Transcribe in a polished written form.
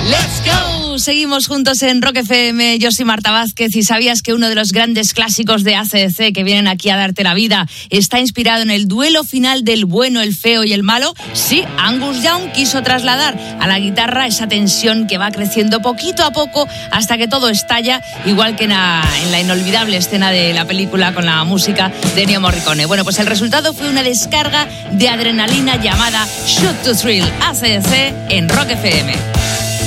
Let's go. Seguimos juntos en Rock FM. Yo soy Marta Vázquez y ¿sabías que uno de los grandes clásicos de AC/DC que vienen aquí a darte la vida está inspirado en el duelo final del bueno, el feo y el malo? Sí, Angus Young quiso trasladar a la guitarra esa tensión que va creciendo poquito a poco hasta que todo estalla, igual que en la inolvidable escena de la película con la música de Ennio Morricone. Bueno, pues el resultado fue una descarga de adrenalina llamada Shoot to Thrill, AC/DC en Rock FM.